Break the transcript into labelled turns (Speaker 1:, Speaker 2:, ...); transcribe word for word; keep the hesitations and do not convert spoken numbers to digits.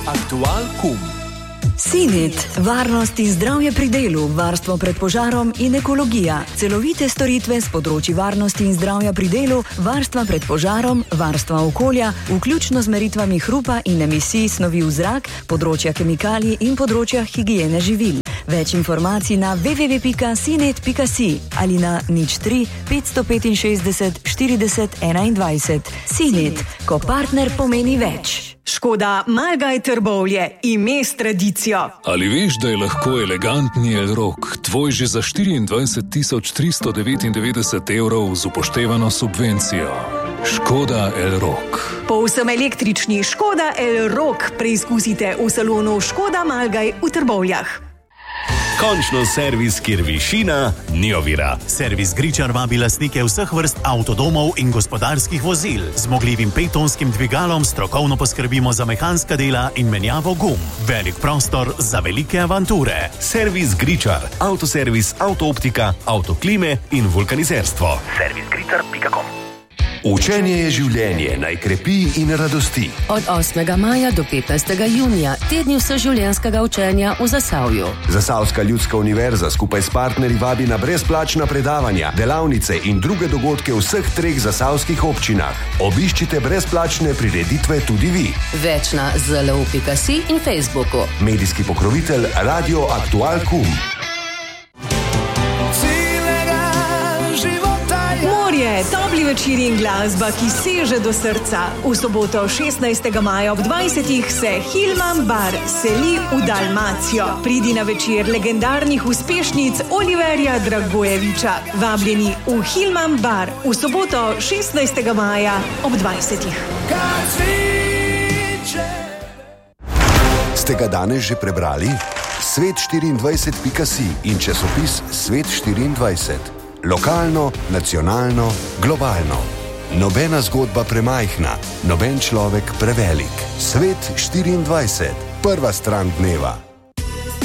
Speaker 1: Aktual.kum.
Speaker 2: Sinet, varnost in zdravje pri delu, varstvo pred požarom in ekologija. Celovite storitve z področji varnosti in zdravja pri delu, varstva pred požarom, varstva okolja, vključno z meritvami hrupa in emisij snovi v zrak, področja kemikalij in področja higiene živil. Več informacij na w w w pika sinet pika si ali na nič tri petsto petinšestdeset štirideset enaindvajset. Sinet, ko partner pomeni več.
Speaker 3: Škoda Malgaj Trbovlje, ime s tradicijo.
Speaker 4: Ali veš, da je lahko elegantni Elrock tvoj že za štiriindvajset tisoč tristo devetindevetdeset evrov z upoštevano subvencijo? Škoda Elrock.
Speaker 3: Povsem električni Škoda Elrock preizkusite v salonu Škoda Malgaj v Trbovljah.
Speaker 5: Končno servis, kjer višina ni ovira.
Speaker 6: Servis Gričar vabi lastnike vseh vrst avtodomov in gospodarskih vozil. Z zmogljivim petonskim dvigalom strokovno poskrbimo za mehanska dela in menjavo gum. Velik prostor za velike avanture.
Speaker 5: Servis Gričar. Avtoservis, avtooptika, avtoklime in vulkanizerstvo. servis gričar pika com. Učenje je življenje, naj krepi in radosti.
Speaker 7: Od osmega maja do petnajstega junija, tedni vseživljenjskega učenja v Zasavju.
Speaker 5: Zasavska ljudska univerza skupaj s partnerji vabi na brezplačna predavanja, delavnice in druge dogodke v vseh treh zasavskih občinah. Obiščite brezplačne prireditve tudi vi.
Speaker 7: Več na zl u pika si in Facebooku.
Speaker 5: Medijski pokrovitelj Radio Aktual.kum.
Speaker 3: Topli večeri in glasba, ki seže do srca. V soboto šestnajstega maja ob dvajsetih se Hilman Bar seli v Dalmacijo. Pridi na večer legendarnih uspešnic Oliverja Dragojeviča. Vabljeni v Hilman Bar v soboto šestnajstega maja ob dvajsetih.
Speaker 5: Ste ga danes že prebrali? svet štiriindvajset pika si in časopis Svet štiriindvajset. Lokalno, nacionalno, globalno. Nobena zgodba premajhna, noben človek prevelik. Svet štiriindvajset. Prva stran dneva.